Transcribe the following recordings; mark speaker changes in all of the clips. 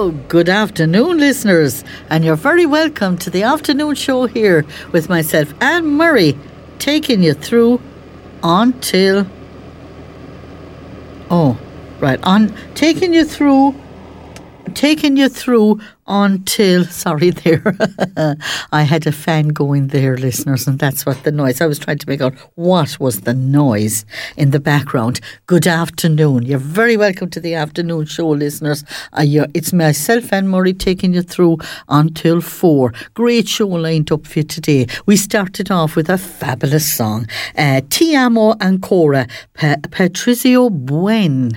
Speaker 1: Hello, good afternoon, listeners, and you're very welcome to the afternoon show here with myself, Anne Murray, taking you through until... taking you through until, sorry there, I had a fan going there, listeners, and that's what the noise, I was trying to make out what was the noise in the background. Good afternoon, you're very welcome to the afternoon show, listeners. It's myself, Anne Murray, taking you through until 4. Great show lined up for you today. We started off with a fabulous song, Ti Amo Ancora, Patrizio Buen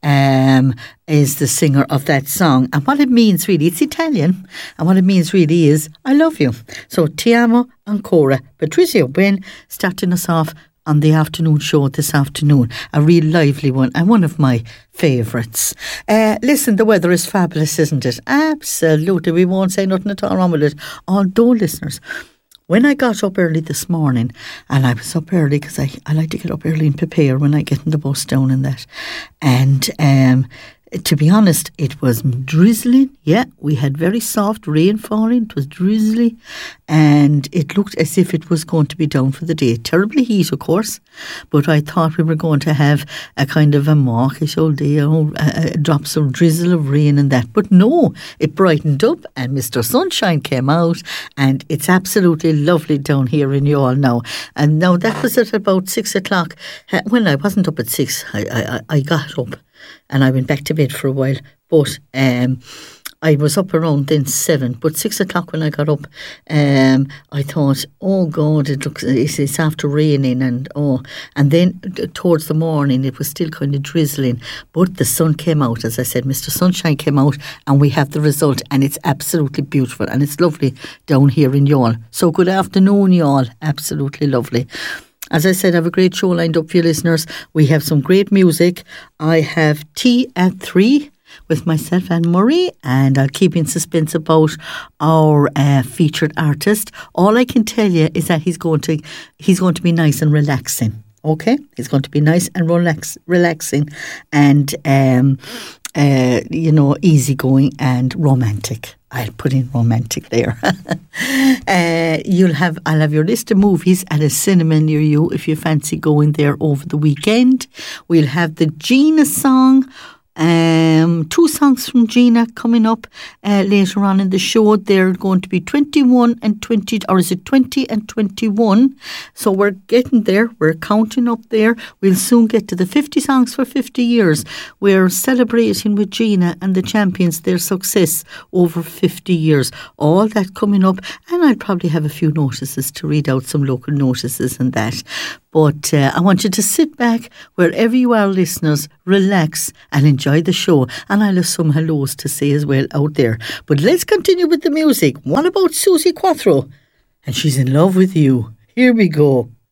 Speaker 1: is the singer of that song, and what it means really, it's Italian, and what it means really is I love you. So Ti Amo Ancora, Patrizio Buen, starting us off on the afternoon show this afternoon, a real lively one and one of my favourites. Listen, the weather is fabulous, isn't it? Absolutely, we won't say nothing at all wrong with it. Although, listeners, when I got up early this morning, and I was up early because I like to get up early and prepare when I get in the bus down and that, and to be honest, it was drizzling. Yeah, we had very soft rain falling. It was drizzly, and it looked as if it was going to be down for the day. Terribly heat, of course, but I thought we were going to have a kind of a mawkish old day, drops of drizzle of rain and that. But no, it brightened up, and Mr. Sunshine came out, and it's absolutely lovely down here in Youghal now. And now that was at about 6 o'clock. When I wasn't up at 6, I got up. And I went back to bed for a while, but I was up around then 7. But 6 o'clock when I got up, I thought, oh God, it's after raining, and then towards the morning it was still kind of drizzling. But the sun came out, as I said, Mr. Sunshine came out, and we have the result, and it's absolutely beautiful, and it's lovely down here in Youghal. So good afternoon, Youghal, absolutely lovely. As I said, I have a great show lined up for you, listeners. We have some great music. I have Tea at 3 with myself, Anne Murray, and I'll keep you in suspense about our featured artist. All I can tell you is that he's going to be nice and relaxing. Okay? He's going to be nice and relaxing and, easygoing and romantic. I'll put in romantic there. I'll have your list of movies at a cinema near you if you fancy going there over the weekend. We'll have the Gina song. 2 songs from Gina coming up later on in the show. They're going to be 21 and 20, or is it 20 and 21? So we're getting there. We're counting up there. We'll soon get to the 50 songs for 50 years. We're celebrating with Gina and the Champions their success over 50 years. All that coming up, and I'll probably have a few notices to read out, some local notices and that. But I want you to sit back wherever you are, listeners, relax and enjoy the show. And I'll have some hellos to say as well out there. But let's continue with the music. What about Susie Quattro? And She's in Love with You. Here we go.